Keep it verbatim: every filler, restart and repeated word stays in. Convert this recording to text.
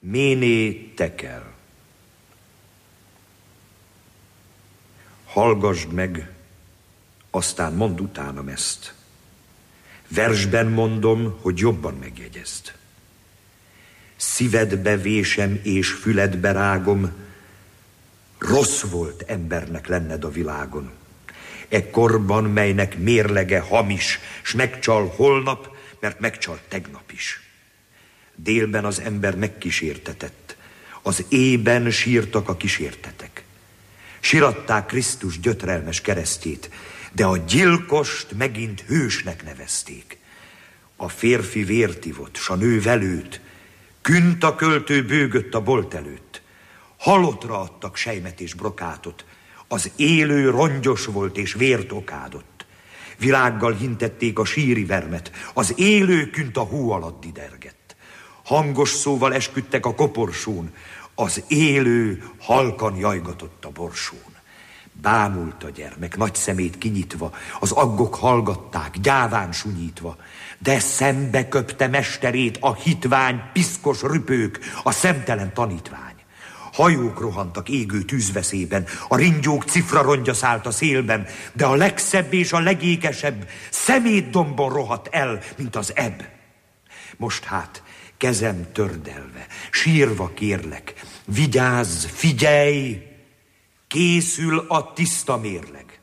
Méné tekel. Hallgasd meg, aztán mondd utánam ezt. Versben mondom, hogy jobban megjegyezd. Szívedbe vésem és füledbe rágom, rossz volt embernek lenned a világon. E korban, melynek mérlege hamis, s megcsal holnap, mert megcsal tegnap is. Délben az ember megkísértetett, az éjben sírtak a kísértetek. Siratták Krisztus gyötrelmes keresztjét, de a gyilkost megint hősnek nevezték. A férfi vért ivott, s a nő velőt, künt a költő bőgött a bolt előtt. Halottra adtak sejmet és brokátot, az élő rongyos volt és vért okádott. Virággal hintették a síri vermet, az élő künt a hó alatt didergett. Hangos szóval esküdtek a koporsón, az élő halkan jajgatott a borsón. Bámult a gyermek, nagy szemét kinyitva, az aggok hallgatták, gyáván sunyítva, de szembe köpte mesterét a hitvány, piszkos rüpők, a szemtelen tanítvány. Hajók rohantak égő tűzveszélyben, a ringyók cifra rongya szállt a szélben, de a legszebb és a legékesebb szemétdombon rohadt el, mint az ebb. Most hát, kezem tördelve, sírva kérlek, vigyázz, figyelj, készül a tiszta mérleg.